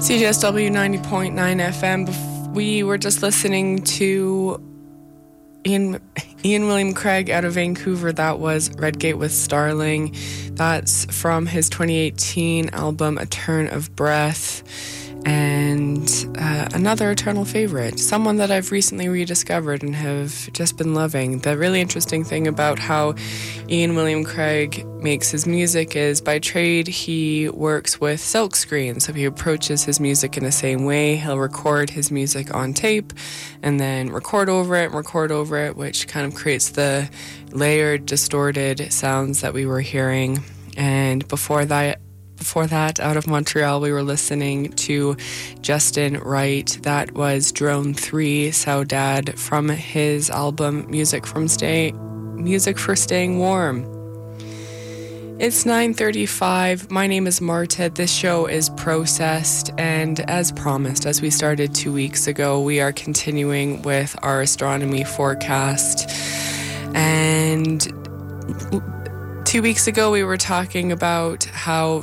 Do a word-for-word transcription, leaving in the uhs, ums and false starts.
C J S W ninety point nine F M. We were just listening to Ian, Ian William Craig out of Vancouver. That was Redgate with Starling. That's from his twenty eighteen album A Turn of Breath. And uh, another eternal favorite, someone that I've recently rediscovered and have just been loving. The really interesting thing about how Ian William Craig makes his music is, by trade, he works with silkscreen. So he approaches his music in the same way. He'll record his music on tape and then record over it and record over it, which kind of creates the layered, distorted sounds that we were hearing. And before that, Before that, out of Montreal, we were listening to Justin Wright. That was Drone three, Saudade, from his album Music from Stay, Music for Staying Warm. It's nine thirty-five. My name is Marta. This show is Processed, and as promised, as we started two weeks ago, we are continuing with our astronomy forecast. And two weeks ago, we were talking about how